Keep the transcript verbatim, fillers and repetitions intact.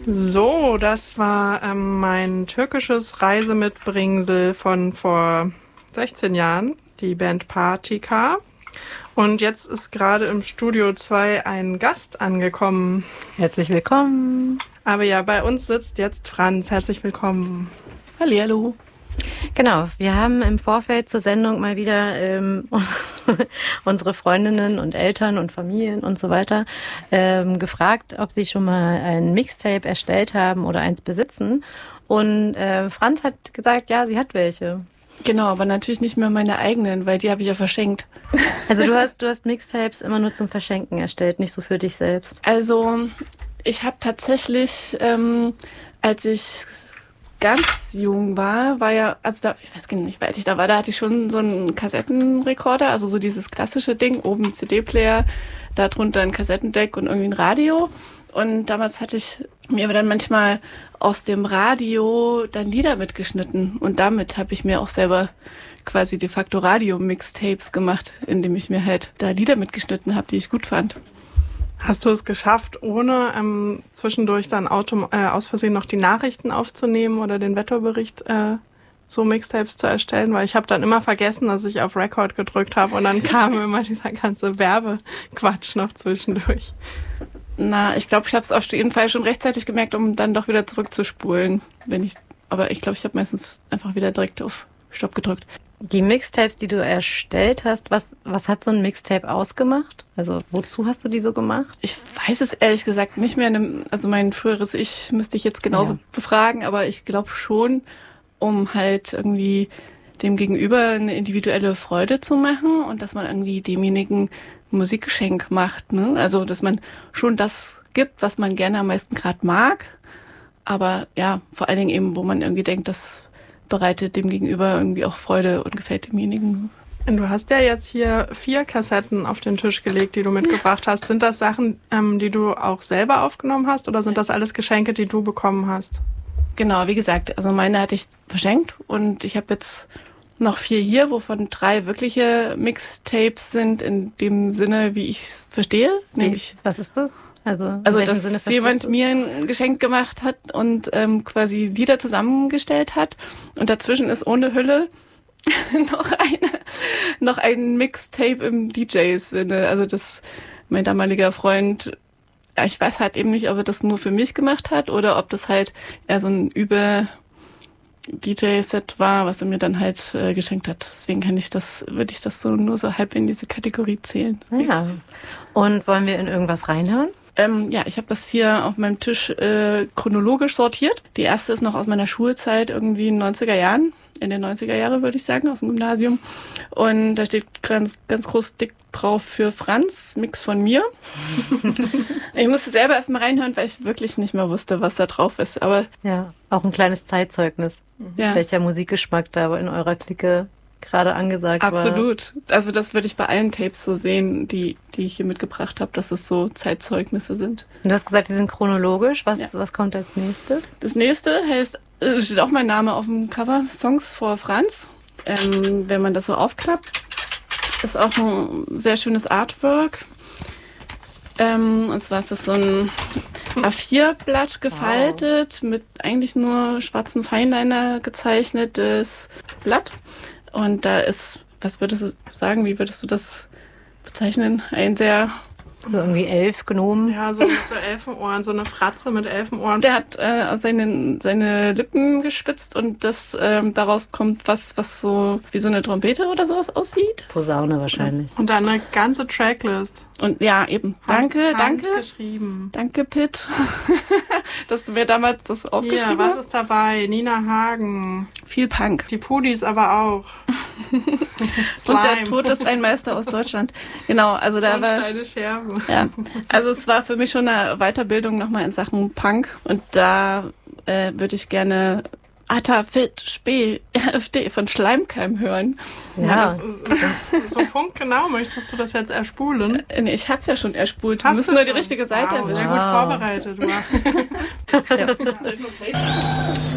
So, das war ähm, mein türkisches Reisemitbringsel von vor sechzehn Jahren, die Band Partika. Und jetzt ist gerade im Studio zwei ein Gast angekommen. Herzlich willkommen. Aber ja, bei uns sitzt jetzt Franz. Herzlich willkommen. Hallihallo. Genau, wir haben im Vorfeld zur Sendung mal wieder ähm, unsere Freundinnen und Eltern und Familien und so weiter ähm, gefragt, ob sie schon mal ein Mixtape erstellt haben oder eins besitzen. Und äh, Franz hat gesagt, ja, sie hat welche. Genau, aber natürlich nicht mehr meine eigenen, weil die habe ich ja verschenkt. Also du hast, du hast Mixtapes immer nur zum Verschenken erstellt, nicht so für dich selbst. Also ich habe tatsächlich, ähm, als ich ganz jung war, war ja, also da, ich weiß gar nicht, wie alt ich da war, da hatte ich schon so einen Kassettenrekorder, also so dieses klassische Ding, oben ein C D-Player, da drunter ein Kassettendeck und irgendwie ein Radio. Und damals hatte ich mir aber dann manchmal aus dem Radio dann Lieder mitgeschnitten. Und damit habe ich mir auch selber quasi de facto Radio-Mixtapes gemacht, indem ich mir halt da Lieder mitgeschnitten habe, die ich gut fand. Hast du es geschafft, ohne ähm, zwischendurch dann autom- äh, aus Versehen noch die Nachrichten aufzunehmen oder den Wetterbericht äh, so Mixtapes zu erstellen? Weil ich habe dann immer vergessen, dass ich auf Record gedrückt habe und dann kam immer dieser ganze Werbequatsch noch zwischendurch. Na, ich glaube, ich habe es auf jeden Fall schon rechtzeitig gemerkt, um dann doch wieder zurückzuspulen. Wenn ich, aber ich glaube, ich habe meistens einfach wieder direkt auf Stopp gedrückt. Die Mixtapes, die du erstellt hast, was, was hat so ein Mixtape ausgemacht? Also wozu hast du die so gemacht? Ich weiß es ehrlich gesagt nicht mehr. Also mein früheres Ich müsste ich jetzt genauso ja. befragen, aber ich glaube schon, um halt irgendwie dem Gegenüber eine individuelle Freude zu machen und dass man irgendwie demjenigen ein Musikgeschenk macht. Ne? Also dass man schon das gibt, was man gerne am meisten gerade mag, aber ja, vor allen Dingen eben, wo man irgendwie denkt, das bereitet dem Gegenüber irgendwie auch Freude und gefällt demjenigen. Und du hast ja jetzt hier vier Kassetten auf den Tisch gelegt, die du mitgebracht hast. Sind das Sachen, ähm, die du auch selber aufgenommen hast oder sind das alles Geschenke, die du bekommen hast? Genau, wie gesagt, also meine hatte ich verschenkt und ich habe jetzt noch vier hier, wovon drei wirkliche Mixtapes sind, in dem Sinne, wie ich es verstehe. Nämlich, was ist das? Also, also dass jemand mir ein Geschenk gemacht hat und ähm, quasi Lieder zusammengestellt hat und dazwischen ist ohne Hülle noch eine, noch ein Mixtape im D J-Sinne. Also das mein damaliger Freund, ja, ich weiß halt eben nicht, ob er das nur für mich gemacht hat oder ob das halt eher so ein über D J-Set war, was er mir dann halt äh, geschenkt hat. Deswegen kann ich das, würde ich das so nur so halb in diese Kategorie zählen. Ja. Und wollen wir in irgendwas reinhören? Ähm, ja, ich habe das hier auf meinem Tisch äh, chronologisch sortiert. Die erste ist noch aus meiner Schulzeit, irgendwie in den neunziger Jahren, in den neunziger Jahre würde ich sagen, aus dem Gymnasium. Und da steht ganz, ganz groß dick drauf für Franz, Mix von mir. Ich musste selber erst mal reinhören, weil ich wirklich nicht mehr wusste, was da drauf ist. Aber ja, auch ein kleines Zeitzeugnis, ja. Welcher Musikgeschmack da in eurer Clique gerade angesagt Absolut. war. Absolut. Also das würde ich bei allen Tapes so sehen, die, die ich hier mitgebracht habe, dass es so Zeitzeugnisse sind. Und du hast gesagt, die sind chronologisch. Was, ja. was kommt als nächstes? Das nächste heißt, äh, steht auch mein Name auf dem Cover, Songs for Franz. Ähm, wenn man das so aufklappt, ist auch ein sehr schönes Artwork. Ähm, und zwar ist das so ein A vier Blatt gefaltet, wow. mit eigentlich nur schwarzem Feinliner gezeichnetes Blatt. Und da ist, was würdest du sagen, wie würdest du das bezeichnen? Ein sehr... So irgendwie elf Gnomen. Ja, so mit so Elfenohren, so eine Fratze mit Elfenohren. Der hat äh, seine, seine Lippen gespitzt und das ähm, daraus kommt was, was so wie so eine Trompete oder sowas aussieht. Posaune wahrscheinlich. Und dann eine ganze Tracklist. Und ja, eben. Danke, Hand, danke. Handgeschrieben. Danke, Pitt, dass du mir damals das aufgeschrieben ja, was hast. Was ist dabei? Nina Hagen. Viel Punk. Die Pudis aber auch. Und der Tod ist ein Meister aus Deutschland. Genau, also da war... Steine Scherben. Ja, also es war für mich schon eine Weiterbildung nochmal in Sachen Punk und da äh, würde ich gerne Atta, Fit, Spee, R F D von Schleimkeim hören. Ja, ja das ist, so punktgenau. Möchtest du das jetzt erspulen? Äh, nee, ich hab's ja schon erspult. Hast Wir müssen du nur schon? die richtige Seite wow, erwischen. Sehr gut vorbereitet. Ja.